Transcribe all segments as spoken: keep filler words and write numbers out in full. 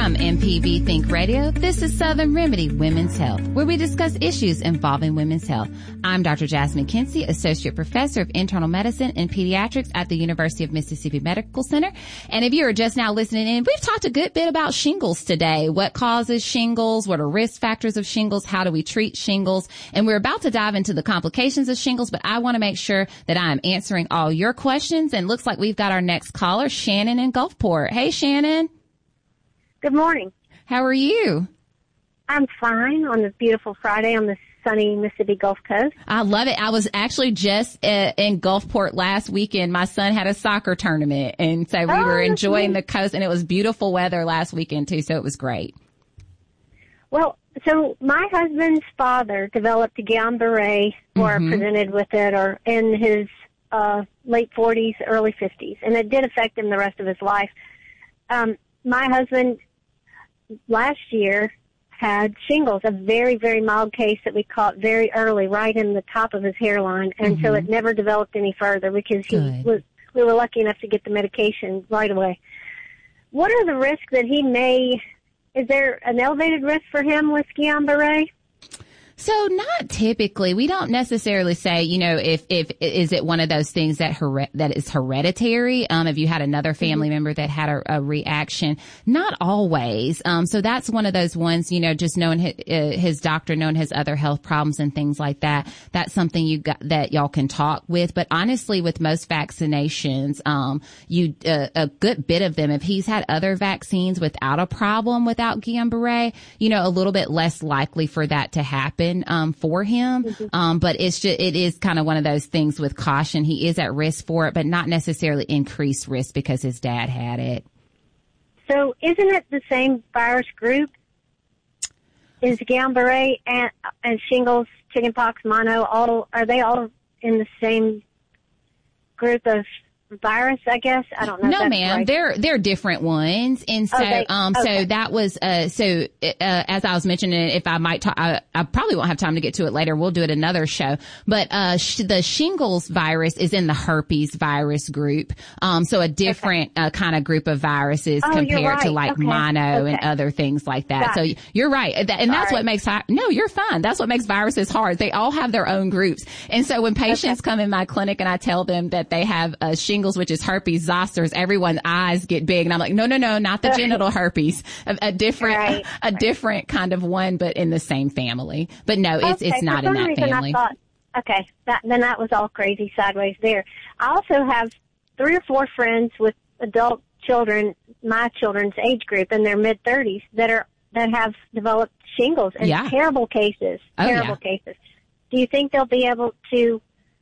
From M P V Think Radio, this is Southern Remedy Women's Health, where we discuss issues involving women's health. I'm Doctor Jasmine Kinsey, Associate Professor of Internal Medicine and Pediatrics at the University of Mississippi Medical Center. And if you are just now listening in, we've talked a good bit about shingles today. What causes shingles? What are risk factors of shingles? How do we treat shingles? And we're about to dive into the complications of shingles, but I want to make sure that I am answering all your questions. And looks like we've got our next caller, Shannon in Gulfport. Hey, Shannon. Good morning. How are you? I'm fine on this beautiful Friday on the sunny Mississippi Gulf Coast. I love it. I was actually just uh, in Gulfport last weekend. My son had a soccer tournament, and so we oh, were enjoying nice. the coast, and it was beautiful weather last weekend, too, so it was great. Well, so my husband's father developed Guillain-Barré or Mm-hmm. presented with it or in his uh, late forties, early fifties, and it did affect him the rest of his life. Um, my husband last year had shingles, a very, very mild case that we caught very early, right in the top of his hairline, and Mm-hmm. so it never developed any further because he Good. was. We were lucky enough to get the medication right away. What are the risks that he may? Is there an elevated risk for him with Guillain-Barré? So not typically. We don't necessarily say, you know, if, if, is it one of those things that her, that is hereditary? Um, if you had another family member that had a, a reaction, not always. Um, so that's one of those ones, you know, just knowing his, uh, his doctor, knowing his other health problems and things like that. That's something you got, that y'all can talk with. But honestly, with most vaccinations, um, you, uh, a good bit of them, if he's had other vaccines without a problem without Guillain-Barré, you know, a little bit less likely for that to happen. Um, for him. Mm-hmm. Um, but it's just, it is kind of one of those things with caution. He is at risk for it, but not necessarily increased risk because his dad had it. So isn't it the same virus group? Is Guillain-Barré and, and shingles, chickenpox, mono, all, are they all in the same group of virus, I guess? I don't know. No, ma'am. Right. They're, they're different ones. And so, okay. um, okay. so that was, uh, so, uh, as I was mentioning, if I might talk, I, I probably won't have time to get to it later. We'll do it another show. But, uh, sh- the shingles virus is in the herpes virus group. Um, so a different, okay. uh, kind of group of viruses oh, compared right. to like okay. mono okay. and other things like that. Got so you're right. And that's right. what makes, no, you're fine. That's what makes viruses hard. They all have their own groups. And so when patients okay. come in my clinic and I tell them that they have, uh, shingles, which is herpes zosters, everyone's eyes get big, and I'm like, no, no, no, not the genital herpes, a, a different, right. a, a right. different kind of one, but in the same family. But no, it's okay. it's not For in some that reason family. I thought, okay, that, then that was all crazy sideways there. I also have three or four friends with adult children, my children's age group, in their mid thirties that are that have developed shingles in yeah. terrible cases. Oh, terrible yeah. cases. Do you think they'll be able to?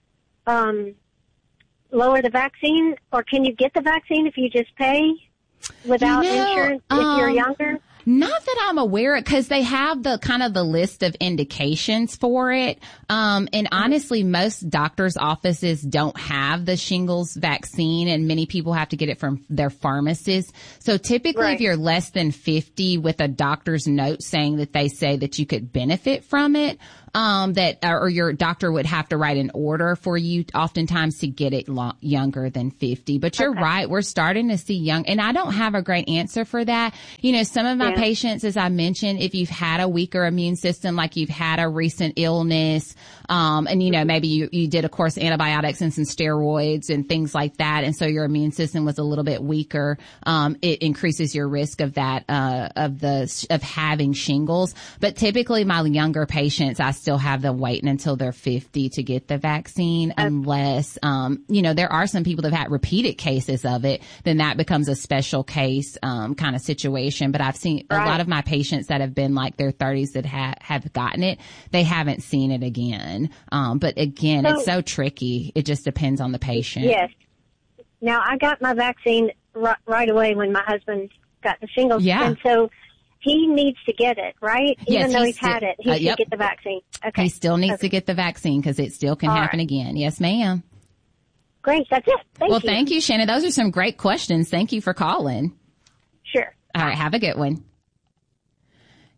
Um, lower the vaccine, or can you get the vaccine if you just pay without you know, insurance if um, you're younger? Not that I'm aware of, because they have the kind of the list of indications for it. Um, and honestly, most doctors' offices don't have the shingles vaccine, and many people have to get it from their pharmacist. So typically, right. if you're less than fifty with a doctor's note saying that they say that you could benefit from it, um, that, or your doctor would have to write an order for you oftentimes to get it lo- younger than fifty. But you're okay. right. We're starting to see young, and I don't have a great answer for that. You know, some of my yeah. patients, as I mentioned, if you've had a weaker immune system, like you've had a recent illness, um, and you know, maybe you, you did, of course, antibiotics and some steroids and things like that. And so your immune system was a little bit weaker. Um, it increases your risk of that, uh, of the, of having shingles. But typically my younger patients, I still have them waiting until they're fifty to get the vaccine, okay. unless, um, you know, there are some people that have had repeated cases of it, then that becomes a special case, um, kind of situation. But I've seen right. a lot of my patients that have been like their thirties that ha- have gotten it, they haven't seen it again. Um, but again, so, it's so tricky. It just depends on the patient. Yes. Now, I got my vaccine r- right away when my husband got the shingles. Yeah. And so he needs to get it, right? Even yes, though he's sti- had it, he uh, should yep. get the vaccine. Okay. He still needs okay. to get the vaccine because it still can All happen right. again. Yes, ma'am. Great. That's it. Thank well, you. thank you, Shannon. Those are some great questions. Thank you for calling. Sure. All right. Have a good one.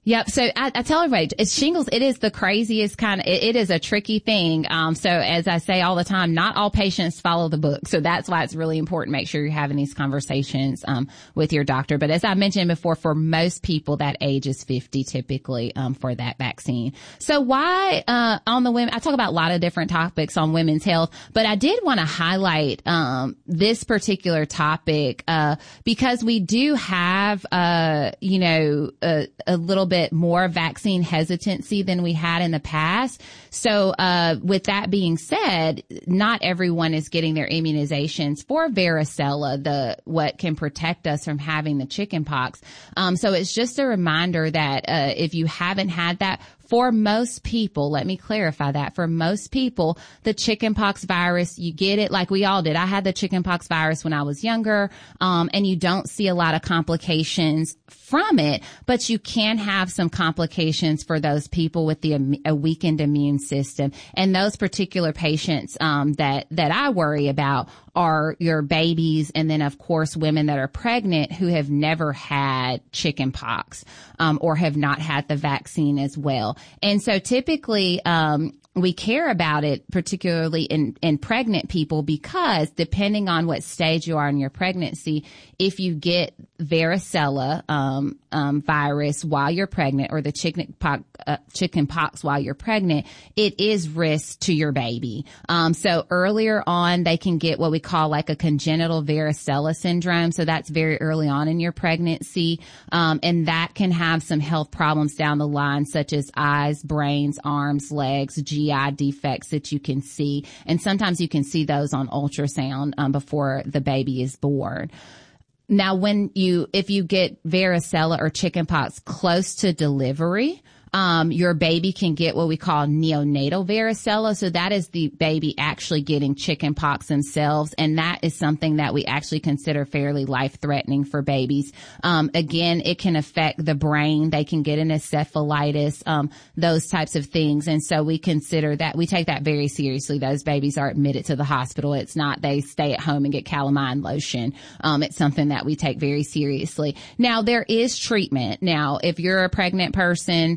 Yep. So I, I tell everybody, it's shingles. It is the craziest kind of, it, it is a tricky thing. Um, so as I say all the time, not all patients follow the book. So that's why it's really important to make sure you're having these conversations, um, with your doctor. But as I mentioned before, for most people, that age is fifty typically, um, for that vaccine. So why, uh, on the women, I talk about a lot of different topics on women's health, but I did want to highlight, um, this particular topic, uh, because we do have, uh, you know, a, a little bit more vaccine hesitancy than we had in the past. So, uh, with that being said, not everyone is getting their immunizations for varicella, the, what can protect us from having the chickenpox. Um, so it's just a reminder that, uh, if you haven't had that, for most people, let me clarify that. For most people, the chickenpox virus, you get it like we all did. I had the chickenpox virus when I was younger, um, and you don't see a lot of complications from it, but you can have some complications for those people with the a weakened immune system. And those particular patients um, that that I worry about are your babies, and then of course women that are pregnant who have never had chickenpox um, or have not had the vaccine as well. And so typically, um, we care about it, particularly in, in pregnant people, because depending on what stage you are in your pregnancy, if you get varicella um, um, virus while you're pregnant, or the chicken pox, uh, chicken pox while you're pregnant, it is risk to your baby. Um, so earlier on, they can get what we call like a congenital varicella syndrome. So that's very early on in your pregnancy, um, and that can have some health problems down the line, such as eyes, brains, arms, legs, G I defects that you can see. And sometimes you can see those on ultrasound um, before the baby is born. Now, when you, if you get varicella or chickenpox close to delivery, um, your baby can get what we call neonatal varicella. So that is the baby actually getting chickenpox themselves. And that is something that we actually consider fairly life-threatening for babies. Um, again, it can affect the brain. They can get an encephalitis, um, those types of things. And so we consider that, we take that very seriously. Those babies are admitted to the hospital. It's not they stay at home and get calamine lotion. Um, it's something that we take very seriously. Now, there is treatment. Now, if you're a pregnant person,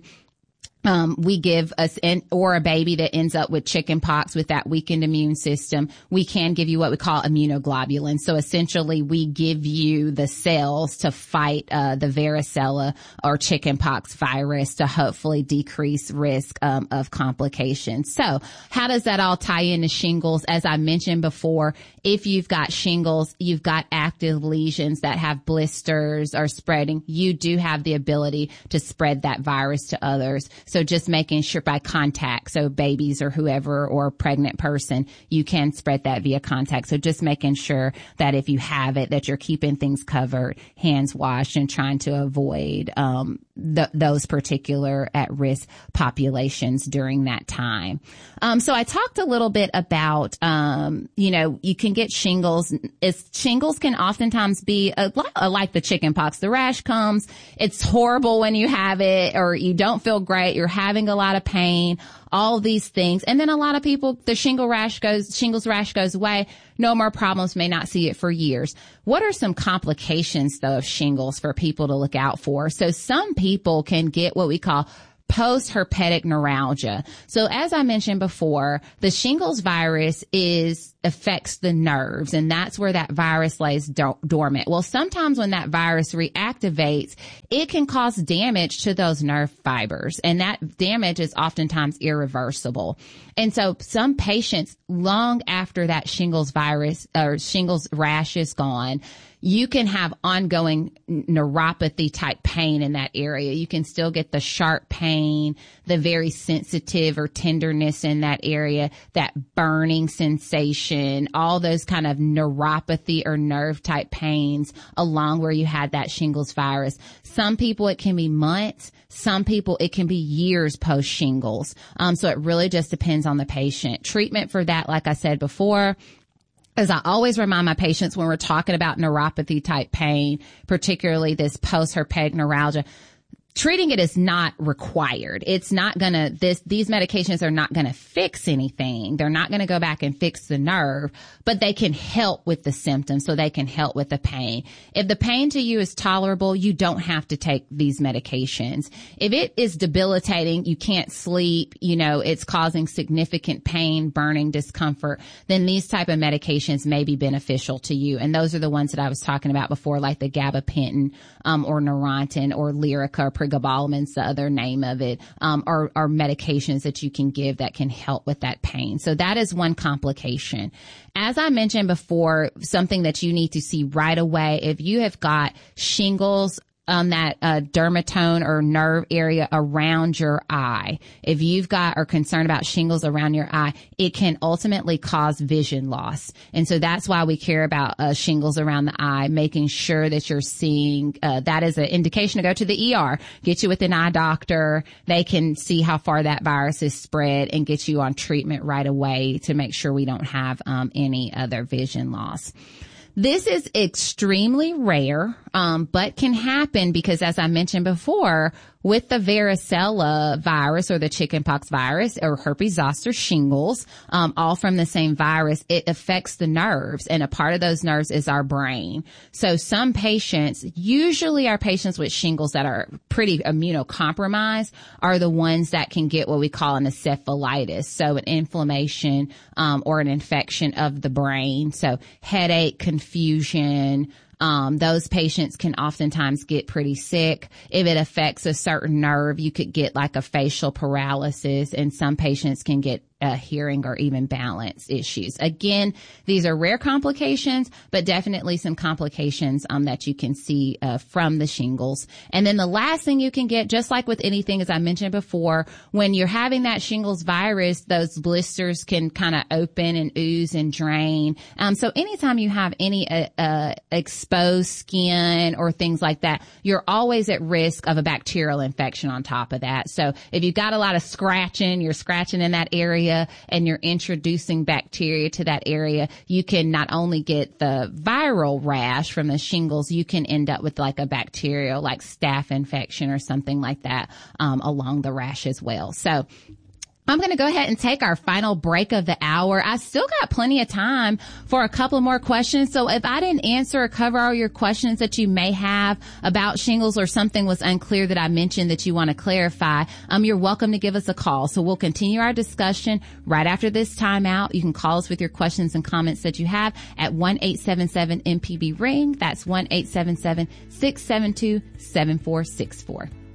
Um, we give us, in, or a baby that ends up with chickenpox with that weakened immune system, we can give you what we call immunoglobulins. So essentially, we give you the cells to fight uh, the varicella or chickenpox virus to hopefully decrease risk um, of complications. So how does that all tie into shingles? As I mentioned before, if you've got shingles, you've got active lesions that have blisters or spreading, you do have the ability to spread that virus to others. So just making sure by contact, so babies or whoever or pregnant person, you can spread that via contact. So just making sure that if you have it, that you're keeping things covered, hands washed, and trying to avoid um, the, those particular at-risk populations during that time. Um, so I talked a little bit about, um, you know, you can get shingles. It's, shingles can oftentimes be a lot like the chickenpox. The rash comes. It's horrible when you have it, or you don't feel great. You're having a lot of pain, all these things. And then a lot of people, the shingle rash goes, shingles rash goes away. No more problems, may not see it for years. What are some complications though of shingles for people to look out for? So some people can get what we call post-herpetic neuralgia. So as I mentioned before, the shingles virus is affects the nerves, and that's where that virus lays do- dormant. Well, sometimes when that virus reactivates, it can cause damage to those nerve fibers, and that damage is oftentimes irreversible. And so some patients, long after that shingles virus or shingles rash is gone, you can have ongoing neuropathy type pain in that area. You can still get the sharp pain, the very sensitive or tenderness in that area, that burning sensation, all those kind of neuropathy or nerve type pains along where you had that shingles virus. Some people, it can be months. Some people, it can be years post shingles. Um, so it really just depends on the patient. Treatment for that, like I said before, as I always remind my patients when we're talking about neuropathy type pain, particularly this post-herpetic neuralgia, treating it is not required. It's not gonna, this, these medications are not gonna fix anything. They're not gonna go back and fix the nerve, but they can help with the symptoms, so they can help with the pain. If the pain to you is tolerable, you don't have to take these medications. If it is debilitating, you can't sleep, you know, it's causing significant pain, burning, discomfort, then these type of medications may be beneficial to you. And those are the ones that I was talking about before, like the gabapentin, um, or Neurontin or Lyrica or Pregabalmin's the other name of it, um, are, are medications that you can give that can help with that pain. So that is one complication. As I mentioned before, something that you need to see right away, if you have got shingles on that uh, dermatome or nerve area around your eye, if you've got are concerned about shingles around your eye, it can ultimately cause vision loss. And so that's why we care about uh, shingles around the eye, making sure that you're seeing, uh, that is an indication to go to the E R, get you with an eye doctor. They can see how far that virus is spread and get you on treatment right away to make sure we don't have um, any other vision loss. This is extremely rare, um, but can happen because, as I mentioned before, with the varicella virus or the chickenpox virus or herpes zoster shingles, um, all from the same virus, it affects the nerves, and a part of those nerves is our brain. So some patients, usually our patients with shingles that are pretty immunocompromised, are the ones that can get what we call an encephalitis, so an inflammation um, or an infection of the brain. So headache, confusion. Um, those patients can oftentimes get pretty sick. If it affects a certain nerve, you could get like a facial paralysis, and some patients can get uh, hearing or even balance issues. Again, these are rare complications, but definitely some complications um, that you can see uh, from the shingles. And then the last thing you can get, just like with anything, as I mentioned before, when you're having that shingles virus, those blisters can kind of open and ooze and drain. Um, so anytime you have any uh, uh, exposed skin or things like that, you're always at risk of a bacterial infection on top of that. So if you've got a lot of scratching, you're scratching in that area, and you're introducing bacteria to that area, you can not only get the viral rash from the shingles, you can end up with like a bacterial, like staph infection or something like that, um, along the rash as well. So I'm going to go ahead and take our final break of the hour. I still got plenty of time for a couple more questions. So if I didn't answer or cover all your questions that you may have about shingles, or something was unclear that I mentioned that you want to clarify, um, you're welcome to give us a call. So we'll continue our discussion right after this timeout. You can call us with your questions and comments that you have at one eight seven seven M P B ring. That's one eight seven seven, six seven two, seven four six four.